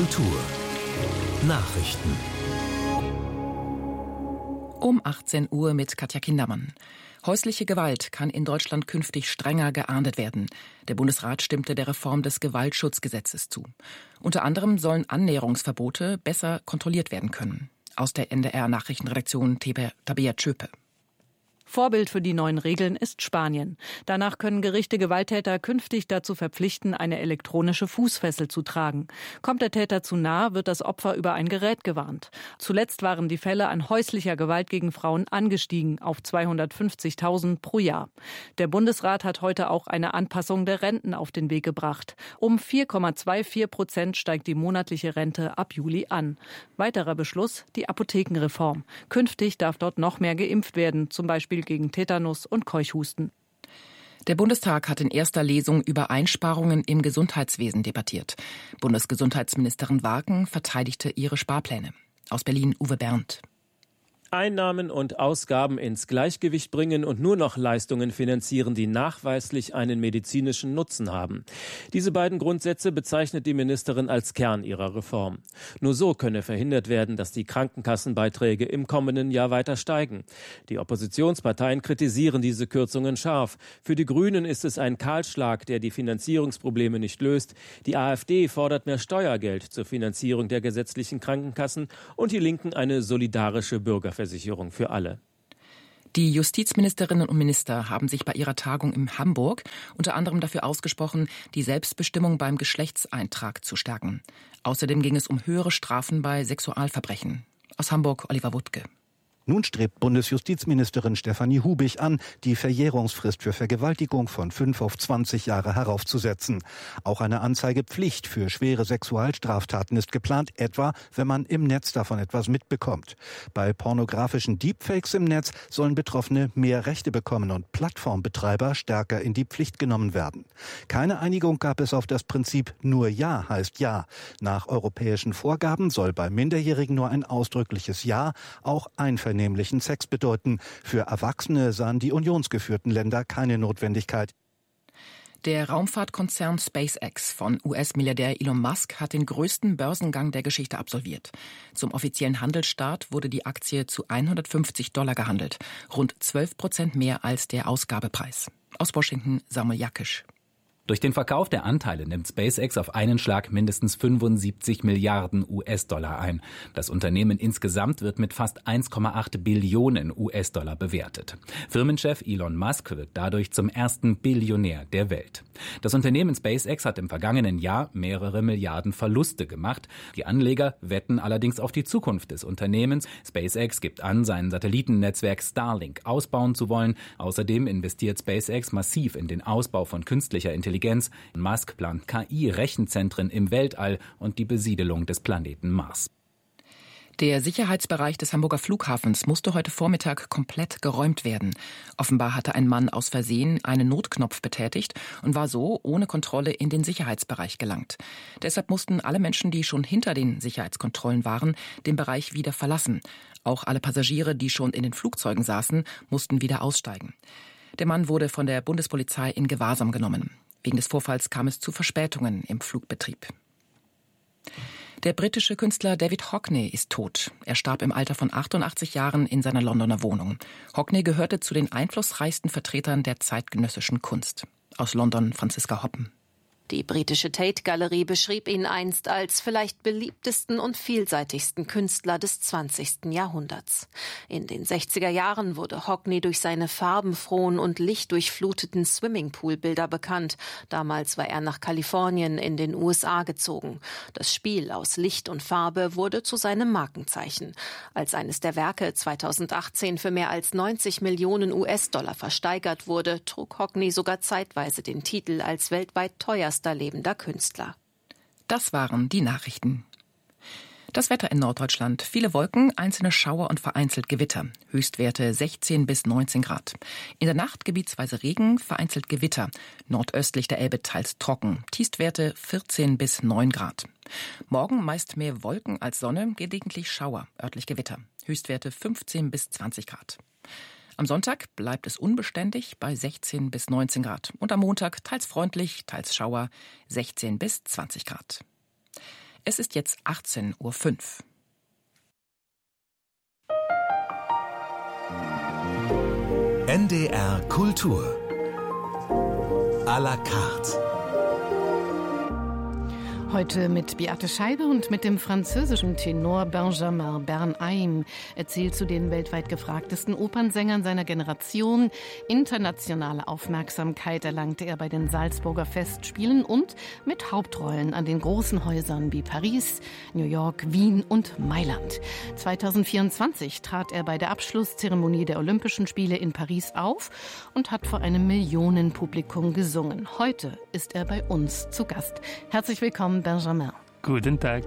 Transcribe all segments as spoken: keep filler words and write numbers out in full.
Kultur Nachrichten Um achtzehn Uhr mit Katja Kindermann. Häusliche Gewalt kann in Deutschland künftig strenger geahndet werden. Der Bundesrat stimmte der Reform des Gewaltschutzgesetzes zu. Unter anderem sollen Annäherungsverbote besser kontrolliert werden können. Aus der N D R-Nachrichtenredaktion Tabea Tschöpe. Vorbild für die neuen Regeln ist Spanien. Danach können Gerichte Gewalttäter künftig dazu verpflichten, eine elektronische Fußfessel zu tragen. Kommt der Täter zu nah, wird das Opfer über ein Gerät gewarnt. Zuletzt waren die Fälle an häuslicher Gewalt gegen Frauen angestiegen auf zweihundertfünfzigtausend pro Jahr. Der Bundesrat hat heute auch eine Anpassung der Renten auf den Weg gebracht. Um vier Komma vierundzwanzig Prozent steigt die monatliche Rente ab Juli an. Weiterer Beschluss, die Apothekenreform. Künftig darf dort noch mehr geimpft werden, zum Beispiel gegen Tetanus und Keuchhusten. Der Bundestag hat in erster Lesung über Einsparungen im Gesundheitswesen debattiert. Bundesgesundheitsministerin Warken verteidigte ihre Sparpläne. Aus Berlin Uwe Berndt. Einnahmen und Ausgaben ins Gleichgewicht bringen und nur noch Leistungen finanzieren, die nachweislich einen medizinischen Nutzen haben. Diese beiden Grundsätze bezeichnet die Ministerin als Kern ihrer Reform. Nur so könne verhindert werden, dass die Krankenkassenbeiträge im kommenden Jahr weiter steigen. Die Oppositionsparteien kritisieren diese Kürzungen scharf. Für die Grünen ist es ein Kahlschlag, der die Finanzierungsprobleme nicht löst. Die AfD fordert mehr Steuergeld zur Finanzierung der gesetzlichen Krankenkassen und die Linken eine solidarische Bürgerversicherung. Versicherung für alle. Die Justizministerinnen und Minister haben sich bei ihrer Tagung in Hamburg unter anderem dafür ausgesprochen, die Selbstbestimmung beim Geschlechtseintrag zu stärken. Außerdem ging es um höhere Strafen bei Sexualverbrechen. Aus Hamburg Oliver Wuttke. Nun strebt Bundesjustizministerin Stefanie Hubig an, die Verjährungsfrist für Vergewaltigung von fünf auf zwanzig Jahre heraufzusetzen. Auch eine Anzeigepflicht für schwere Sexualstraftaten ist geplant, etwa wenn man im Netz davon etwas mitbekommt. Bei pornografischen Deepfakes im Netz sollen Betroffene mehr Rechte bekommen und Plattformbetreiber stärker in die Pflicht genommen werden. Keine Einigung gab es auf das Prinzip nur Ja heißt Ja. Nach europäischen Vorgaben soll bei Minderjährigen nur ein ausdrückliches Ja auch einvernehmen nämlichen Sex bedeuten. Für Erwachsene sahen die unionsgeführten Länder keine Notwendigkeit. Der Raumfahrtkonzern SpaceX von U S-Milliardär Elon Musk hat den größten Börsengang der Geschichte absolviert. Zum offiziellen Handelsstart wurde die Aktie zu hundertfünfzig Dollar gehandelt, rund zwölf Prozent mehr als der Ausgabepreis. Aus Washington Samuel Jakisch. Durch den Verkauf der Anteile nimmt SpaceX auf einen Schlag mindestens fünfundsiebzig Milliarden U S-Dollar ein. Das Unternehmen insgesamt wird mit fast eins Komma acht Billionen U S-Dollar bewertet. Firmenchef Elon Musk wird dadurch zum ersten Billionär der Welt. Das Unternehmen SpaceX hat im vergangenen Jahr mehrere Milliarden Verluste gemacht. Die Anleger wetten allerdings auf die Zukunft des Unternehmens. SpaceX gibt an, sein Satellitennetzwerk Starlink ausbauen zu wollen. Außerdem investiert SpaceX massiv in den Ausbau von künstlicher Intelligenz. Musk plant K I-Rechenzentren im Weltall und die Besiedelung des Planeten Mars. Der Sicherheitsbereich des Hamburger Flughafens musste heute Vormittag komplett geräumt werden. Offenbar hatte ein Mann aus Versehen einen Notknopf betätigt und war so ohne Kontrolle in den Sicherheitsbereich gelangt. Deshalb mussten alle Menschen, die schon hinter den Sicherheitskontrollen waren, den Bereich wieder verlassen. Auch alle Passagiere, die schon in den Flugzeugen saßen, mussten wieder aussteigen. Der Mann wurde von der Bundespolizei in Gewahrsam genommen. Wegen des Vorfalls kam es zu Verspätungen im Flugbetrieb. Der britische Künstler David Hockney ist tot. Er starb im Alter von achtundachtzig Jahren in seiner Londoner Wohnung. Hockney gehörte zu den einflussreichsten Vertretern der zeitgenössischen Kunst. Aus London Franziska Hoppen. Die britische Tate-Galerie beschrieb ihn einst als vielleicht beliebtesten und vielseitigsten Künstler des zwanzigsten Jahrhunderts. In den sechziger Jahren wurde Hockney durch seine farbenfrohen und lichtdurchfluteten Swimmingpool-Bilder bekannt. Damals war er nach Kalifornien in den U S A gezogen. Das Spiel aus Licht und Farbe wurde zu seinem Markenzeichen. Als eines der Werke zweitausendachtzehn für mehr als neunzig Millionen U S-Dollar versteigert wurde, trug Hockney sogar zeitweise den Titel als weltweit teuerster lebender Künstler. Das waren die Nachrichten. Das Wetter in Norddeutschland. Viele Wolken, einzelne Schauer und vereinzelt Gewitter. Höchstwerte sechzehn bis neunzehn Grad. In der Nacht gebietsweise Regen, vereinzelt Gewitter. Nordöstlich der Elbe teils trocken. Tiefstwerte vierzehn bis neun Grad. Morgen meist mehr Wolken als Sonne, gelegentlich Schauer, örtlich Gewitter. Höchstwerte fünfzehn bis zwanzig Grad. Am Sonntag bleibt es unbeständig bei sechzehn bis neunzehn Grad. Und am Montag teils freundlich, teils Schauer, sechzehn bis zwanzig Grad. Es ist jetzt achtzehn Uhr fünf. N D R Kultur à la carte. Heute mit Beate Scheibe und mit dem französischen Tenor Benjamin Bernheim. Er zählt zu den weltweit gefragtesten Opernsängern seiner Generation. Internationale Aufmerksamkeit erlangte er bei den Salzburger Festspielen und mit Hauptrollen an den großen Häusern wie Paris, New York, Wien und Mailand. zweitausendvierundzwanzig trat er bei der Abschlusszeremonie der Olympischen Spiele in Paris auf und hat vor einem Millionenpublikum gesungen. Heute ist er bei uns zu Gast. Herzlich willkommen, Benjamin. Guten Tag.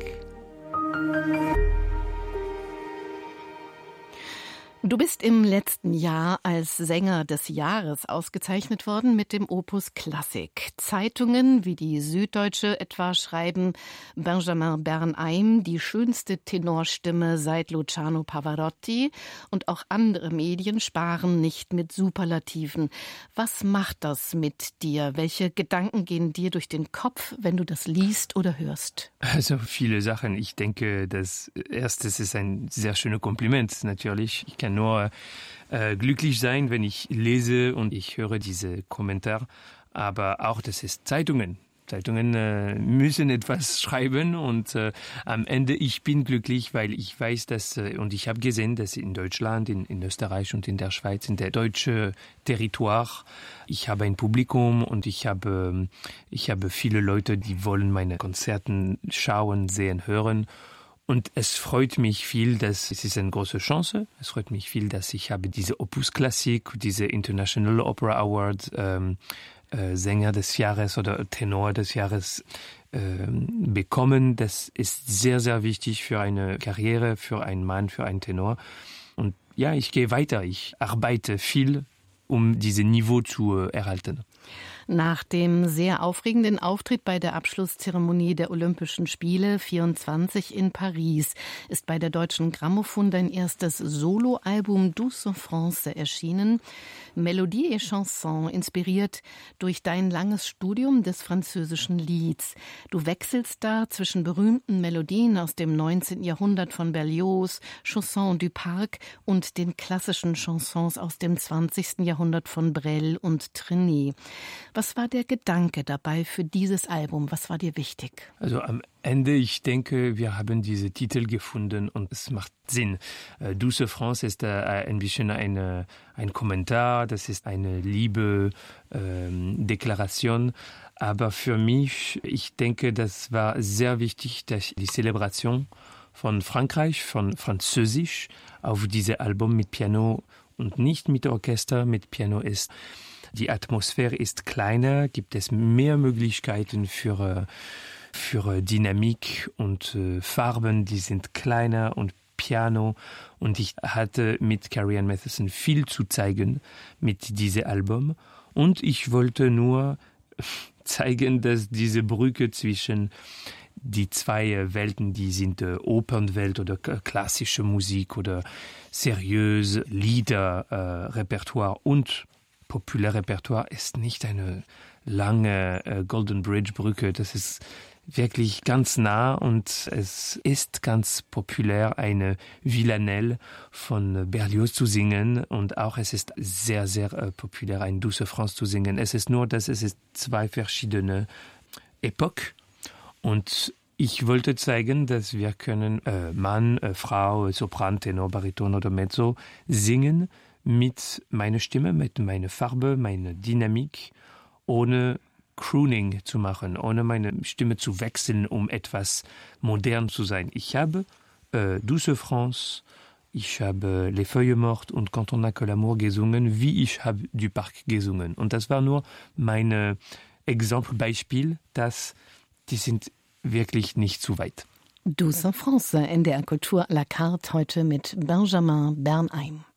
Du bist im letzten Jahr als Sänger des Jahres ausgezeichnet worden mit dem Opus Klassik. Zeitungen wie die Süddeutsche etwa schreiben, Benjamin Bernheim, die schönste Tenorstimme seit Luciano Pavarotti, und auch andere Medien sparen nicht mit Superlativen. Was macht das mit dir? Welche Gedanken gehen dir durch den Kopf, wenn du das liest oder hörst? Also viele Sachen. Ich denke, das erste ist ein sehr schönes Kompliment natürlich. Ich kann nur äh, glücklich sein, wenn ich lese und ich höre diese Kommentare. Aber auch, das ist Zeitungen. Zeitungen äh, müssen etwas schreiben und äh, am Ende ich bin glücklich, weil ich weiß, dass, äh, und ich habe gesehen, dass in Deutschland, in, in Österreich und in der Schweiz, in der deutschen Territoire, ich habe ein Publikum und ich habe, ich habe viele Leute, die wollen meine Konzerten schauen, sehen, hören. Und es freut mich viel, dass es ist eine große Chance. Es freut mich viel, dass ich habe diese Opus Klassik, diese International Opera Award, ähm, äh, Sänger des Jahres oder Tenor des Jahres äh, bekommen. Das ist sehr, sehr wichtig für eine Karriere, für einen Mann, für einen Tenor. Und ja, ich gehe weiter. Ich arbeite viel, um dieses Niveau zu äh, erhalten. Nach dem sehr aufregenden Auftritt bei der Abschlusszeremonie der Olympischen Spiele vierundzwanzig in Paris ist bei der Deutschen Grammophon dein erstes Soloalbum Douce en France erschienen. Melodie et Chanson, inspiriert durch dein langes Studium des französischen Lieds. Du wechselst da zwischen berühmten Melodien aus dem neunzehnten Jahrhundert von Berlioz, Chansons du Parc und den klassischen Chansons aus dem zwanzigsten Jahrhundert von Brel und Trenet. Was war der Gedanke dabei für dieses Album? Was war dir wichtig? Also am Ende, ich denke, wir haben diese Titel gefunden und es macht Sinn. Äh, Douce France ist äh, ein bisschen eine, ein Kommentar, das ist eine liebe ähm, Deklaration. Aber für mich, ich denke, das war sehr wichtig, dass die Zelebration von Frankreich, von Französisch auf dieses Album mit Piano und nicht mit Orchester, mit Piano ist. Die Atmosphäre ist kleiner, gibt es mehr Möglichkeiten für, für Dynamik und äh, Farben, die sind kleiner und Piano. Und ich hatte mit Carrie-Anne Matheson viel zu zeigen mit diesem Album. Und ich wollte nur zeigen, dass diese Brücke zwischen die zwei Welten, die sind äh, Opernwelt oder klassische Musik oder seriöse Lieder, äh, Repertoire und Populärrepertoire ist nicht eine lange äh, Golden Bridge Brücke. Das ist wirklich ganz nah und es ist ganz populär, eine Villanelle von Berlioz zu singen und auch es ist sehr, sehr äh, populär, ein Douce France zu singen. Es ist nur, dass es ist zwei verschiedene Epochen und ich wollte zeigen, dass wir können äh, Mann, äh, Frau, Sopran, Tenor, Bariton oder Mezzo singen mit meiner Stimme, mit meiner Farbe, meiner Dynamik, ohne Crooning zu machen, ohne meine Stimme zu wechseln, um etwas modern zu sein. Ich habe äh, Douce France, ich habe Les Feuilles Mortes und Quand on n'a que l'amour gesungen, wie ich habe du Parc gesungen. Und das war nur mein Exempel, Beispiel, dass die sind wirklich nicht zu weit. Douce en France, N D R Kultur à la carte, heute mit Benjamin Bernheim.